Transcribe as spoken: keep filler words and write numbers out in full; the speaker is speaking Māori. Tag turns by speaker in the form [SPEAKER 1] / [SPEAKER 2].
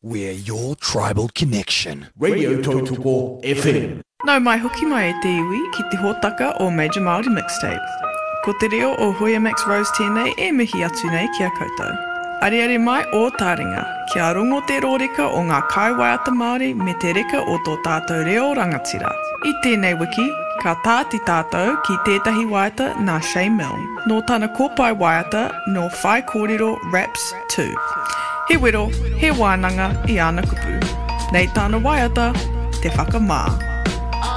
[SPEAKER 1] We're your tribal connection.
[SPEAKER 2] Radio Tautoko F M.
[SPEAKER 3] Nau mai hoki mai e te iwi ki te hōtaka o Major Māori Mixtape. Ko te reo o Hoya Max Rose tēnei e mihi atu nei kia koutou. Ariari mai o Tāringa, kia rongo te rōreka o ngā kaiwaiata Māori me te reka o tō tātou reo rangatira. I tēnei wiki, ka tāti tātou ki tētahi waiata nā Shay Mill, no tāna kōpai waiata no Whai Kōrero Raps two. He wero, he wānanga i ana kupu. Nei tāna waiata, te whakamā.